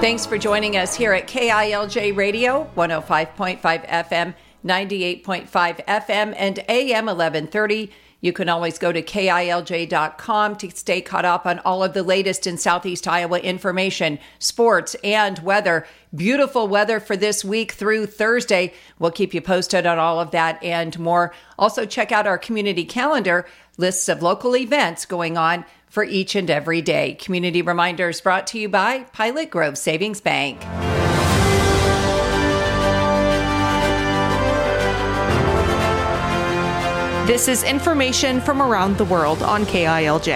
Thanks for joining us here at KILJ Radio, 105.5 FM, 98.5 FM, and AM 1130. You can always go to KILJ.com to stay caught up on all of the latest in Southeast Iowa information, sports, and weather. Beautiful weather for this week through Thursday. We'll keep you posted on all of that and more. Also, check out our community calendar, lists of local events going on for each and every day. Community reminders brought to you by Pilot Grove Savings Bank. This is information from around the world on KILJ.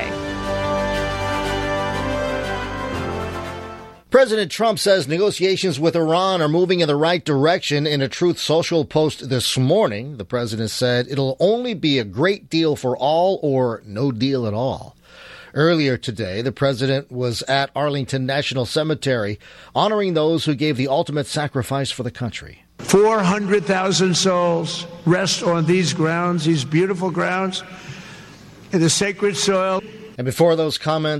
President Trump says negotiations with Iran are moving in the right direction. In a Truth Social post this morning, the president said it'll only be a great deal for all or no deal at all. Earlier today, the president was at Arlington National Cemetery, honoring those who gave the ultimate sacrifice for the country. 400,000 souls rest on these grounds, these beautiful grounds, in the sacred soil. And before those comments,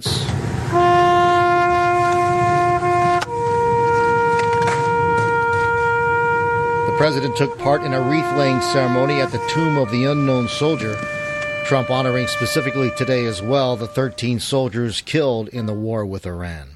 the president took part in a wreath-laying ceremony at the tomb of the unknown soldier. Trump honoring specifically today as well the 13 soldiers killed in the war with Iran.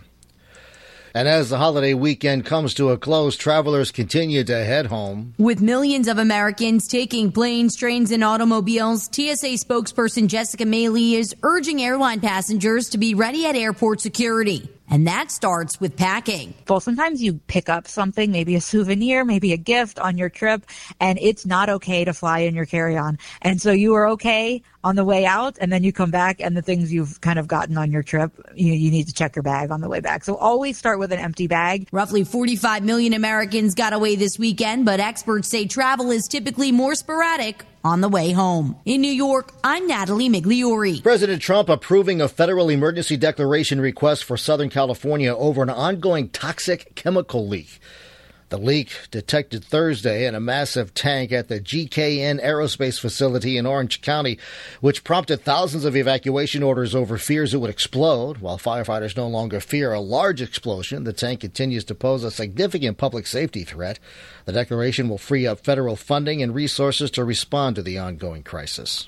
And as the holiday weekend comes to a close, travelers continue to head home. With millions of Americans taking planes, trains, and automobiles, TSA spokesperson Jessica Maley is urging airline passengers to be ready at airport security. And that starts with packing. Well, sometimes you pick up something, maybe a souvenir, maybe a gift on your trip, and it's not okay to fly in your carry-on. And so you are okay on the way out, and then you come back, and the things you've kind of gotten on your trip, you need to check your bag on the way back. So always start with an empty bag. Roughly 45 million Americans got away this weekend, but experts say travel is typically more sporadic on the way home. In New York, I'm Natalie Migliori. President Trump approving a federal emergency declaration request for Southern California over an ongoing toxic chemical leak. The leak detected Thursday in a massive tank at the GKN Aerospace facility in Orange County, which prompted thousands of evacuation orders over fears it would explode. While firefighters no longer fear a large explosion, the tank continues to pose a significant public safety threat. The declaration will free up federal funding and resources to respond to the ongoing crisis.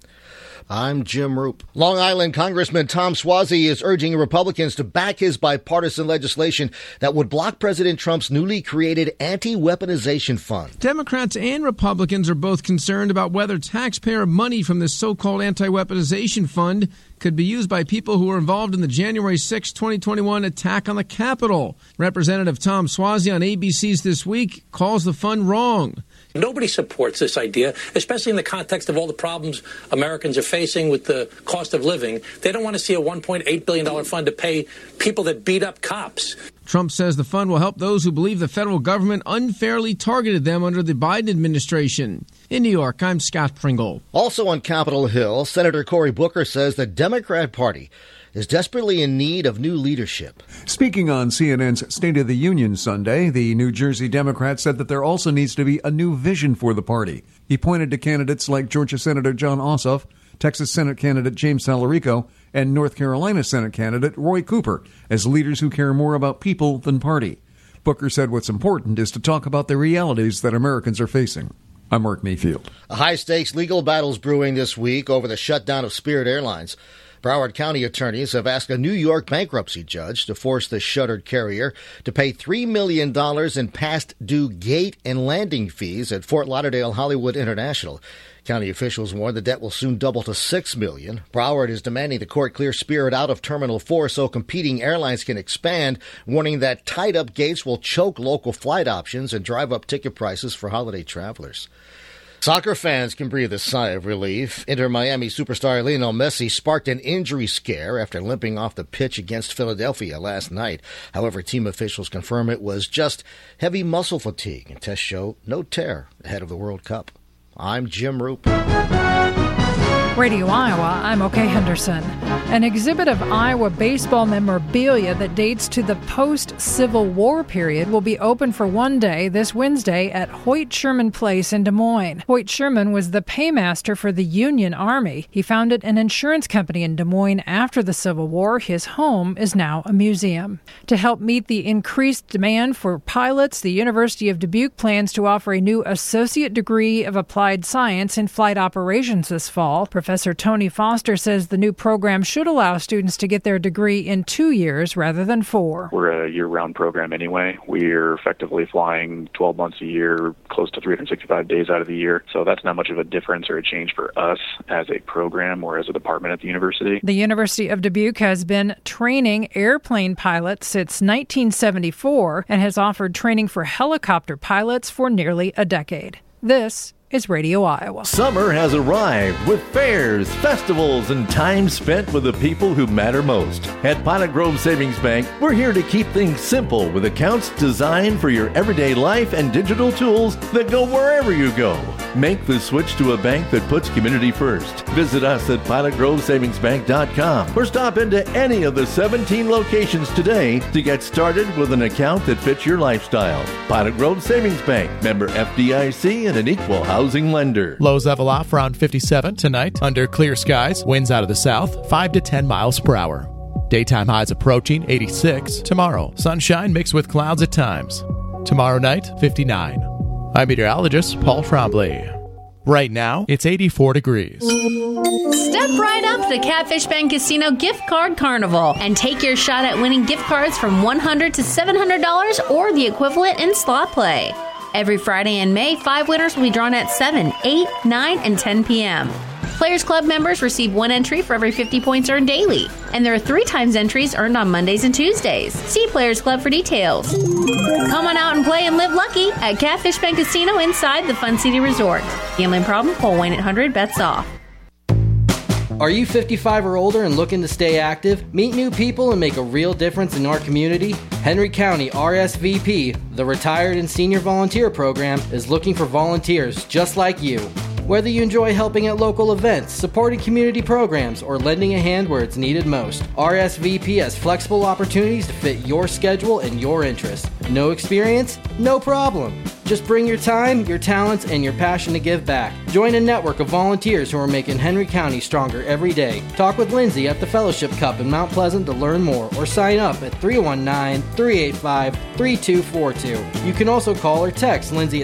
I'm Jim Roop. Long Island Congressman Tom Suozzi is urging Republicans to back his bipartisan legislation that would block President Trump's newly created anti-weaponization fund. Democrats and Republicans are both concerned about whether taxpayer money from this so-called anti-weaponization fund could be used by people who were involved in the January 6, 2021 attack on the Capitol. Representative Tom Suozzi on ABC's This Week calls the fund wrong. Nobody supports this idea, especially in the context of all the problems Americans are facing with the cost of living. They don't want to see a $1.8 billion fund to pay people that beat up cops. Trump says the fund will help those who believe the federal government unfairly targeted them under the Biden administration. In New York, I'm Scott Pringle. Also on Capitol Hill, Senator Cory Booker says the Democrat Party is desperately in need of new leadership. Speaking on CNN's State of the Union Sunday, the New Jersey Democrat said that there also needs to be a new vision for the party. He pointed to candidates like Georgia Senator Jon Ossoff, Texas Senate candidate James Talarico, and North Carolina Senate candidate Roy Cooper as leaders who care more about people than party. Booker said what's important is to talk about the realities that Americans are facing. I'm Mark Mayfield. A high-stakes legal battle's brewing this week over the shutdown of Spirit Airlines. Broward County attorneys have asked a New York bankruptcy judge to force the shuttered carrier to pay $3 million in past due gate and landing fees at Fort Lauderdale Hollywood International. County officials warn the debt will soon double to $6 million. Broward is demanding the court clear Spirit out of Terminal 4 so competing airlines can expand, warning that tied-up gates will choke local flight options and drive up ticket prices for holiday travelers. Soccer fans can breathe a sigh of relief. Inter Miami superstar Lionel Messi sparked an injury scare after limping off the pitch against Philadelphia last night. However, team officials confirm it was just heavy muscle fatigue, and tests show no tear ahead of the World Cup. I'm Jim Roop. Radio Iowa, I'm O'Kay Henderson. An exhibit of Iowa baseball memorabilia that dates to the post-Civil War period will be open for one day this Wednesday at Hoyt Sherman Place in Des Moines. Hoyt Sherman was the paymaster for the Union Army. He founded an insurance company in Des Moines after the Civil War. His home is now a museum. To help meet the increased demand for pilots, the University of Dubuque plans to offer a new associate degree of applied science in flight operations this fall. Professor Tony Foster says the new program should allow students to get their degree in 2 years rather than 4. We're a year-round program anyway. We're effectively flying 12 months a year, close to 365 days out of the year. So that's not much of a difference or a change for us as a program or as a department at the university. The University of Dubuque has been training airplane pilots since 1974 and has offered training for helicopter pilots for nearly a decade. This is Radio Iowa. Summer has arrived with fairs, festivals, and time spent with the people who matter most. At Pilot Grove Savings Bank, we're here to keep things simple with accounts designed for your everyday life and digital tools that go wherever you go. Make the switch to a bank that puts community first. Visit us at pilotgrovesavingsbank.com or stop into any of the 17 locations today to get started with an account that fits your lifestyle. Pilot Grove Savings Bank, member FDIC, and an equal housing lender. Lows level off around 57 tonight. Under clear skies, winds out of the south, 5 to 10 miles per hour. Daytime highs approaching 86. Tomorrow, sunshine mixed with clouds at times. Tomorrow night, 59. I'm meteorologist Paul Trombley. Right now, it's 84 degrees. Step right up to Catfish Bank Casino Gift Card Carnival and take your shot at winning gift cards from $100 to $700 or the equivalent in slot play. Every Friday in May, 5 winners will be drawn at 7, 8, 9, and 10 p.m. Players Club members receive 1 entry for every 50 points earned daily, and there are 3 times entries earned on Mondays and Tuesdays. See Players Club for details. Come on out and play and live lucky at Catfish Bank Casino inside the Fun City Resort. Gambling problem? Call 1-800-BETS-OFF. Are you 55 or older and looking to stay active, meet new people, and make a real difference in our community? Henry County RSVP, the Retired and Senior Volunteer Program, is looking for volunteers just like you. Whether you enjoy helping at local events, supporting community programs, or lending a hand where it's needed most, RSVP has flexible opportunities to fit your schedule and your interests. No experience? No problem. Just bring your time, your talents, and your passion to give back. Join a network of volunteers who are making Henry County stronger every day. Talk with Lindsay at the Fellowship Cup in Mount Pleasant to learn more, or sign up at 319-385-3242. You can also call or text Lindsay at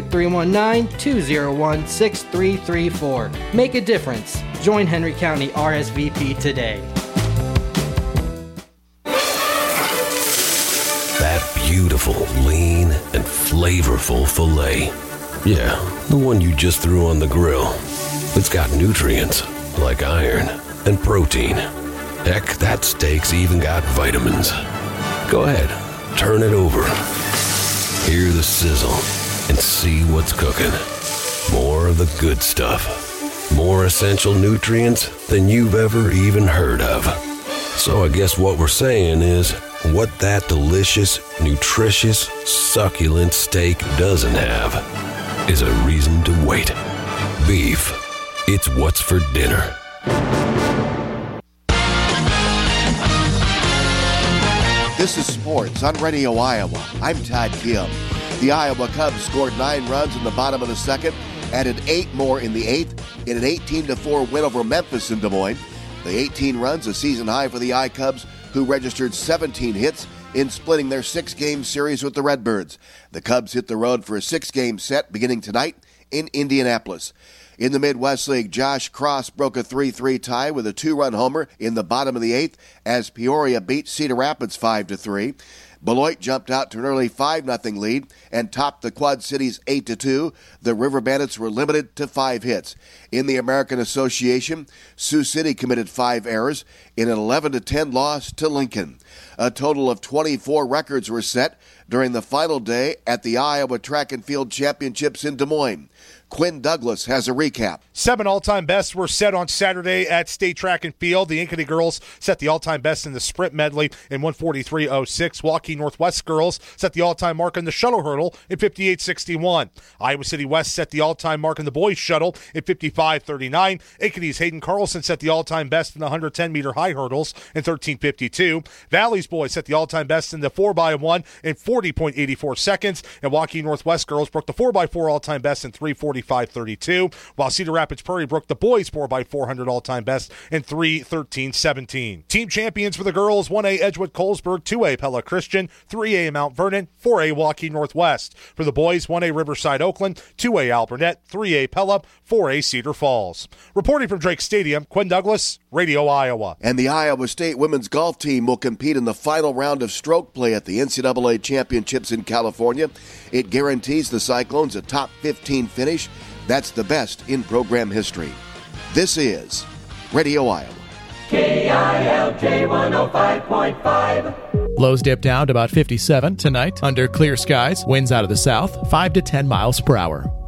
319-201-6334. Make a difference. Join Henry County RSVP today. That beautiful, lean, and flavorful filet. Yeah, the one you just threw on the grill. It's got nutrients like iron and protein. Heck, that steak's even got vitamins. Go ahead, turn it over. Hear the sizzle and see what's cooking. More of the good stuff. More essential nutrients than you've ever even heard of. So I guess what we're saying is, what that delicious, nutritious, succulent steak doesn't have is a reason to wait. Beef. It's what's for dinner. This is sports on Radio Iowa. I'm Todd Kim. The Iowa Cubs scored 9 runs in the bottom of the second, added 8 more in the 8th in an 18-4 win over Memphis in Des Moines. The 18 runs, a season high for the I-Cubs, who registered 17 hits in splitting their 6-game series with the Redbirds. The Cubs hit the road for a 6-game set beginning tonight in Indianapolis. In the Midwest League, Josh Cross broke a 3-3 tie with a 2-run homer in the bottom of the 8th as Peoria beat Cedar Rapids 5-3. Beloit jumped out to an early 5-0 lead and topped the Quad Cities 8-2. The River Bandits were limited to 5 hits. In the American Association, Sioux City committed 5 errors in an 11-10 loss to Lincoln. A total of 24 records were set during the final day at the Iowa Track and Field Championships in Des Moines. Quinn Douglas has a recap. 7 all-time bests were set on Saturday at State Track and Field. The Ankeny girls set the all-time best in the sprint medley in 1:43.06. Waukee Northwest girls set the all-time mark in the shuttle hurdle in 58.61. Iowa City West set the all-time mark in the boys shuttle in 55.39. Ankeny's Hayden Carlson set the all-time best in the 110-meter high hurdles in 13.52. Valley's boys set the all-time best in the 4x1 in 40.84 seconds. And Waukee Northwest girls broke the 4x4 all-time best in 3:45.32, while Cedar Rapids Prairie broke the boys 4x400 all-time best in 3:13.17. Team champions for the girls: 1A Edgewood Colesburg, 2A Pella Christian, 3A Mount Vernon, 4A Waukee Northwest. For the boys: 1A Riverside Oakland, 2A Alburnett, 3A Pella, 4A Cedar Falls. Reporting from Drake Stadium, Quinn Douglas, Radio Iowa. And the Iowa State women's golf team will compete in the final round of stroke play at the NCAA Championships in California. It guarantees the Cyclones a top 15 finish. That's the best in program history. This is Radio Iowa. KILJ 105.5. Lows dip down to about 57 tonight under clear skies. Winds out of the south, 5 to 10 miles per hour.